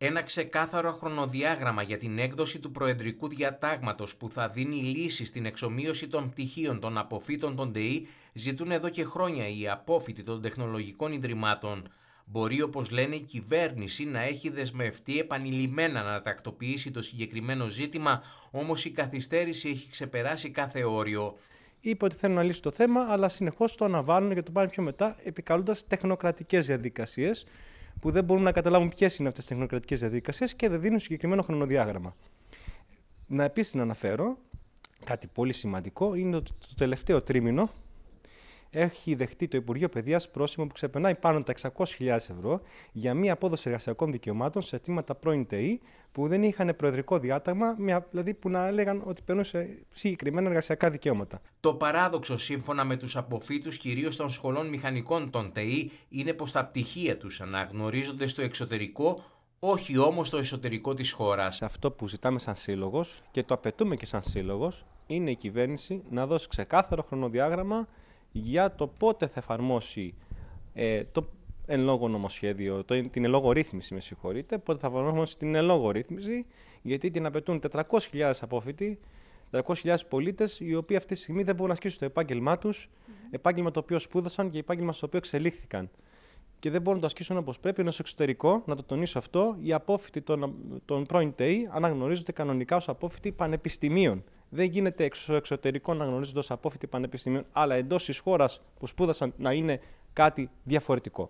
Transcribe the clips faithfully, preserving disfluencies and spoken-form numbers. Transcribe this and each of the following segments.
Ένα ξεκάθαρο χρονοδιάγραμμα για την έκδοση του προεδρικού διατάγματος που θα δίνει λύση στην εξομοίωση των πτυχίων των αποφύτων των ΤΕΗ ζητούν εδώ και χρόνια οι απόφοιτοι των τεχνολογικών ιδρυμάτων. Μπορεί, όπως λένε, η κυβέρνηση να έχει δεσμευτεί επανειλημμένα να τακτοποιήσει το συγκεκριμένο ζήτημα, όμως η καθυστέρηση έχει ξεπεράσει κάθε όριο. Είπε ότι θέλουν να λύσουν το θέμα, αλλά συνεχώς το αναβάλουν και το πάνε πιο μετά, επικαλούντας τεχνοκρατικές διαδικασίες, που δεν μπορούν να καταλάβουν ποιες είναι αυτές τις τεχνοκρατικές διαδικασίες και δεν δίνουν συγκεκριμένο χρονοδιάγραμμα. Να επίσης να αναφέρω κάτι πολύ σημαντικό, είναι ότι το τελευταίο τρίμηνο έχει δεχτεί το Υπουργείο Παιδείας πρόσημο που ξεπερνάει πάνω τα εξακόσιες χιλιάδες ευρώ για μία απόδοση εργασιακών δικαιωμάτων σε αιτήματα πρώην ΤΕΗ που δεν είχαν προεδρικό διάταγμα, δηλαδή που να έλεγαν ότι περνούν σε συγκεκριμένα εργασιακά δικαιώματα. Το παράδοξο, σύμφωνα με τους αποφύτους κυρίως των σχολών μηχανικών των ΤΕΗ, είναι πως τα πτυχία τους αναγνωρίζονται στο εξωτερικό, όχι όμως στο εσωτερικό της χώρας. Αυτό που ζητάμε σαν σύλλογος και το απαιτούμε και σαν σύλλογος είναι η κυβέρνηση να δώσει ξεκάθαρο χρονοδιάγραμμα για το πότε θα εφαρμόσει ε, το εν λόγω νομοσχέδιο, το, την εν λόγω ρύθμιση, με συγχωρείτε, πότε θα εφαρμόσει την εν λόγω ρύθμιση, γιατί την απαιτούν τετρακόσιες χιλιάδες απόφοιτοι, τετρακόσιες χιλιάδες πολίτες, οι οποίοι αυτή τη στιγμή δεν μπορούν να ασκήσουν το επάγγελμά τους, mm. επάγγελμα το οποίο σπούδασαν και επάγγελμα στο οποίο εξελίχθηκαν. Και δεν μπορούν να το ασκήσουν όπως πρέπει, ενώ στο εξωτερικό, να το τονίσω αυτό, οι απόφοιτοι των, των πρώην ΤΕΗ αναγνωρίζονται κανονικά ως απόφοιτοι πανεπιστημίων. Δεν γίνεται στο εξωτερικό να αναγνωρίζονται ως απόφοιτοι πανεπιστημίων, αλλά εντός της χώρας που σπούδασαν να είναι κάτι διαφορετικό.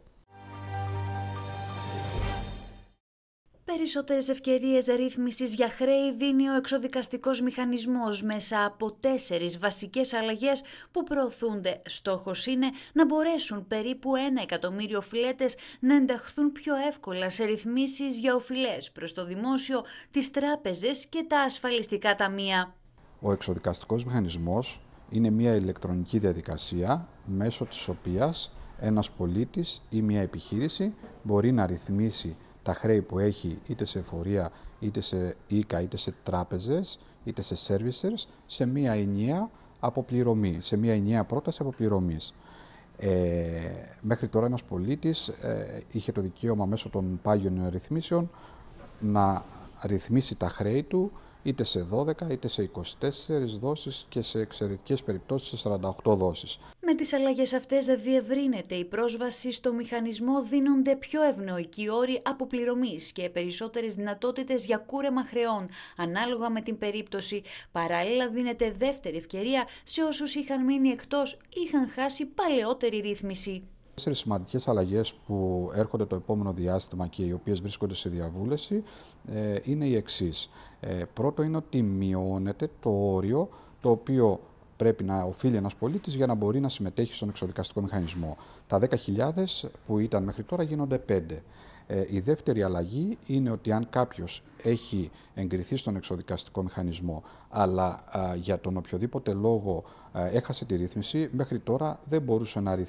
Περισσότερες ευκαιρίες ρύθμισης για χρέη δίνει ο εξοδικαστικός μηχανισμός μέσα από τέσσερις βασικές αλλαγές που προωθούνται. Στόχος είναι να μπορέσουν περίπου ένα εκατομμύριο οφειλέτες να ενταχθούν πιο εύκολα σε ρυθμίσεις για οφειλές προς το δημόσιο, τις τράπεζες και τα ασφαλιστικά ταμεία. Ο εξοδικαστικός μηχανισμός είναι μια ηλεκτρονική διαδικασία μέσω της οποίας ένας πολίτης ή μια επιχείρηση μπορεί να ρυθμίσει τα χρέη που έχει είτε σε εφορία, είτε σε οίκα, είτε σε τράπεζες, είτε σε servicers, σε μία ενιαία αποπληρωμή, σε μία ενιαία πρόταση αποπληρωμής. Ε, μέχρι τώρα ένας πολίτης ε, είχε το δικαίωμα μέσω των πάγιων ρυθμίσεων να ρυθμίσει τα χρέη του είτε σε δώδεκα, είτε σε είκοσι τέσσερις δόσεις και σε εξαιρετικές περιπτώσεις σε σαράντα οκτώ δόσεις. Με τις αλλαγές αυτές διευρύνεται η πρόσβαση στο μηχανισμό, δίνονται πιο ευνοϊκοί όροι αποπληρωμής και περισσότερες δυνατότητες για κούρεμα χρεών, ανάλογα με την περίπτωση. Παράλληλα δίνεται δεύτερη ευκαιρία σε όσους είχαν μείνει εκτός ή είχαν χάσει παλαιότερη ρύθμιση. Τέσσερις σημαντικές αλλαγές που έρχονται το επόμενο διάστημα και οι οποίες βρίσκονται σε διαβούλευση ε, είναι οι εξής. Ε, πρώτο είναι ότι μειώνεται το όριο το οποίο πρέπει να οφείλει ένας πολίτης για να μπορεί να συμμετέχει στον εξοδικαστικό μηχανισμό. Τα δέκα χιλιάδες που ήταν μέχρι τώρα γίνονται πέντε. Ε, η δεύτερη αλλαγή είναι ότι αν κάποιος έχει εγκριθεί στον εξοδικαστικό μηχανισμό αλλά α, για τον οποιοδήποτε λόγο α, έχασε τη ρύθμιση, μέχρι τώρα δεν μπορούσε να,